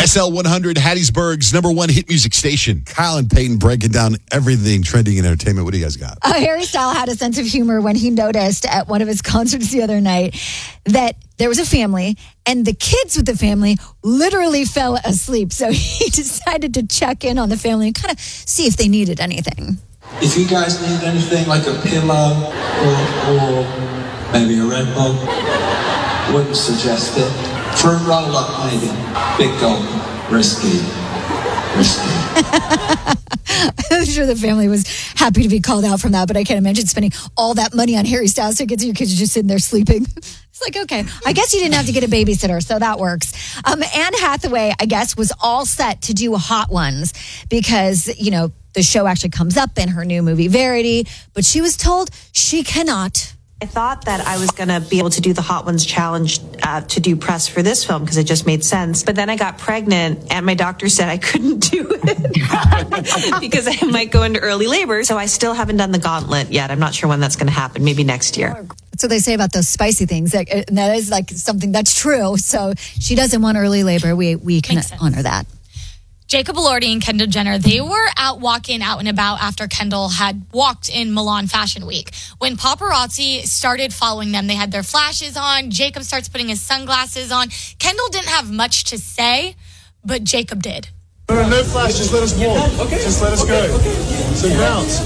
XL 100, Hattiesburg's #1 hit music station. Kyle and Peyton breaking down everything trending in entertainment. What do you guys got? Harry Styles had a sense of humor when he noticed at one of his concerts the other night that there was a family and the kids with the family literally fell asleep. So he decided to check in on the family and kind of see if they needed anything. If you guys need anything like a pillow or maybe a Red Bull, wouldn't suggest it. Fruit roll-up maybe. Big gulp. Risky. I'm sure the family was happy to be called out from that, but I can't imagine spending all that money on Harry Styles tickets and your kids are just sitting there sleeping. It's like, okay, I guess you didn't have to get a babysitter, so that works. Anne Hathaway, I guess, was all set to do Hot Ones because, you know, the show actually comes up in her new movie, Verity, but she was told she cannot. I thought that I was going to be able to do the Hot Ones challenge to do press for this film because it just made sense. But then I got pregnant and my doctor said I couldn't do it because I might go into early labor. So I still haven't done the gauntlet yet. I'm not sure when that's going to happen. Maybe next year. That's what they say about those spicy things. That is like something that's true. So she doesn't want early labor. We can honor that. Jacob Elordi and Kendall Jenner, they were out walking out and about after Kendall had walked in Milan Fashion Week. When paparazzi started following them, they had their flashes on. Jacob starts putting his sunglasses on. Kendall didn't have much to say, but Jacob did. No flash, just let us walk. Okay. Just let us go. Okay. So bounce,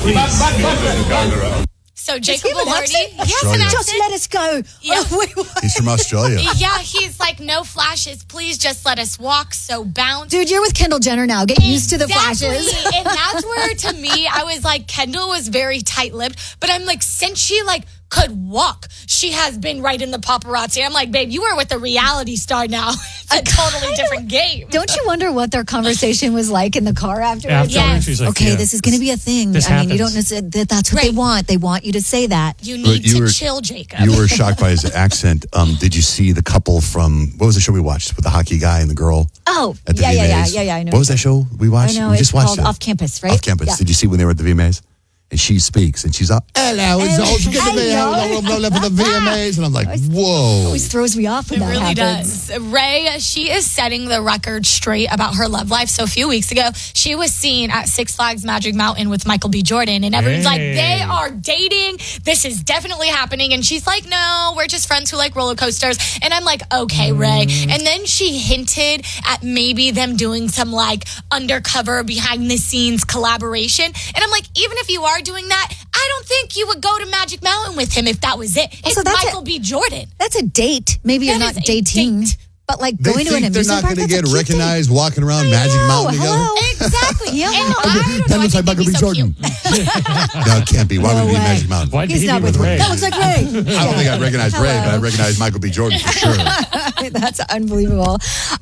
please. So Jacob Elordi, just let us go. Yeah. Oh, wait, what? He's from Australia. Yeah, he's like, no flashes, please just let us walk, so bounce. Dude, you're with Kendall Jenner now. Get used to the flashes. And that's where, to me, I was like, Kendall was very tight-lipped, but I'm like, since she like could walk, she has been right in the paparazzi. I'm like, babe, you are with a reality star now. It's a totally different game. Don't you wonder what their conversation was like in the car afterwards? Yes. She's like, Okay, this is going to be a thing. This happens. You don't necessarily, that's what they want. They want you to say that. You need to chill, Jacob. You were shocked by his accent. Did you see the couple from, what was the show we watched with the hockey guy and the girl? Oh, at the yeah, VMAs? yeah, I know. What was that show we watched? I know, we it's just watched called it. Off Campus, right? Off Campus. Yeah. Did you see when they were at the VMAs? And she speaks, and she's like, hello, it's all good to be here for the VMAs. And I'm like, whoa. Always throws me off when It that really happens. does. Ray, she is setting the record straight about her love life. So a few weeks ago, she was seen at Six Flags Magic Mountain with Michael B. Jordan. And everyone's like, they are dating. This is definitely happening. And she's like, no, we're just friends who like roller coasters. And I'm like, okay, Ray. And then she hinted at maybe them doing some like undercover behind the scenes collaboration. And I'm like, even if you are doing that, I don't think you would go to Magic Mountain with him if that was it. It's Michael B. Jordan. That's a date. Maybe you're That not is a dating. date. But like They going to an think they're amusement not park, going to that's get a cute recognized date. walking around Magic Mountain together? Hello. Exactly. Yeah. And I don't That know. looks I like think Michael B. he'd be so Jordan. cute. No, it can't be. Why would it be way. Magic Mountain? Why'd He's you not be with Ray. Ray? That looks like Ray. I don't think I'd recognize Ray, but I recognize Michael B. Jordan for sure. That's unbelievable.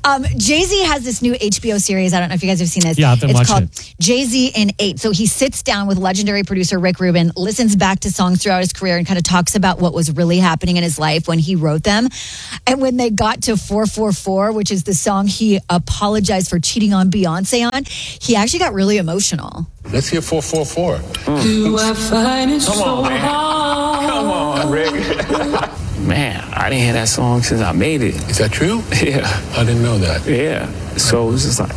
Jay-Z has this new HBO series. I don't know if you guys have seen this. Yeah, I've been it's watching called Jay-Z in 8. So he sits down with legendary producer Rick Rubin, listens back to songs throughout his career and kind of talks about what was really happening in his life when he wrote them. And when they got to 444, which is the song he apologized for cheating on Beyonce on, he actually got really emotional. Let's hear 444. Do I find it so hard? Come on, Rick. Man, I didn't hear that song since I made it. Is that true? Yeah, I didn't know that. yeah. So it's just like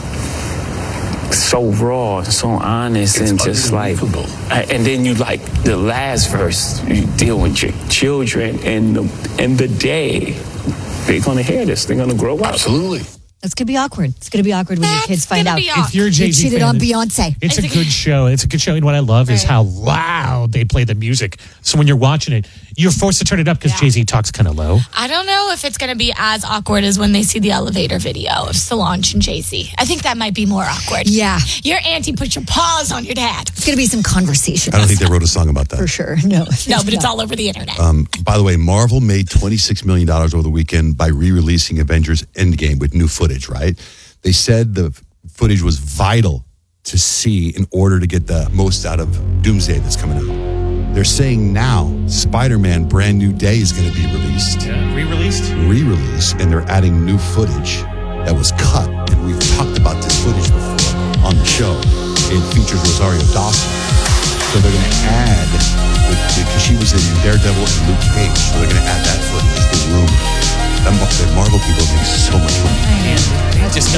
so raw, so honest, It's and just like. unbelievable. And then you like the last verse, you deal with your children and the day they're gonna hear this, they're gonna grow up. Absolutely. It's going to be awkward. It's going to be awkward when your That's kids find gonna out be awkward. If you're a you Jay-Z cheated fan, on Beyonce. It's a good show. It's a good show. And what I love is how loud they play the music. So when you're watching it, you're forced to turn it up because Jay-Z talks kind of low. I don't know if it's going to be as awkward as when they see the elevator video of Solange and Jay-Z. I think that might be more awkward. Yeah. Your auntie put your paws on your dad. It's going to be some conversation. I don't think they wrote a song about that. For sure. No. No, but it's all over the internet. By the way, Marvel made $26 million over the weekend by re-releasing Avengers Endgame with new footage, right? They said the footage was vital to see in order to get the most out of Doomsday that's coming out. They're saying now Spider-Man Brand New Day is going to be released. Yeah, re-released. Re-release, and they're adding new footage that was cut. And we've talked about this footage before on the show. It features Rosario Dawson. So they're going to add, because she was in Daredevil and Luke Cage, so they're going to add that footage to the room. The Marvel people make so much money.